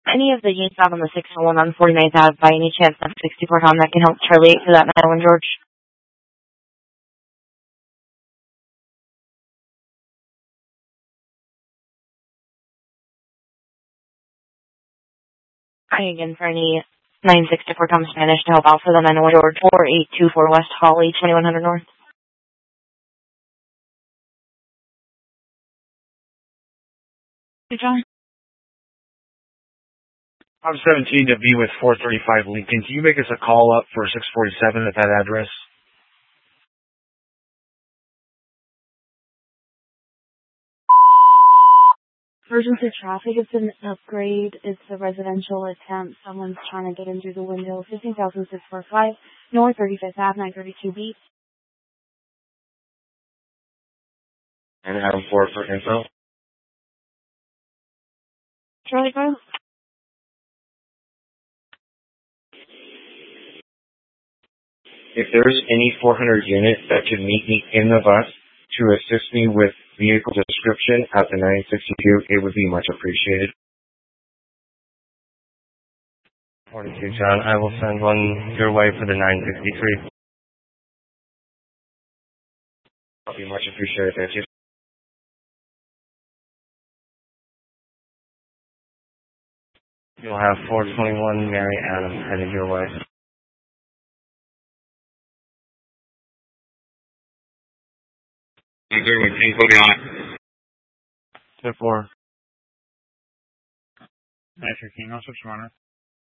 Any of the units out on the 601 on 49th Ave by any chance of 64 Tom that can help Charlie 8 for that 901 George? Hi again for any 964 Tom Spanish to help out for the 901 George 4824 West Holly 2100 North. Hey, John. I'm 17 to be with 435 Lincoln. Can you make us a call up for 647 at that address? Emergency traffic, it's an upgrade. It's a residential attempt. Someone's trying to get in through the window. 15,645 North 35th Ave, 932B. And have 4 for info. Charlie Bro? If there's any 400 unit that could meet me in the bus to assist me with vehicle description at the 962, it would be much appreciated. 42, John. I will send one your way for the 963. I'll be much appreciated. Thank you. You'll have 421 Mary Adams headed your way. I'm good with things. Put me on it. 10-4. Nice, King. I'll switch runner.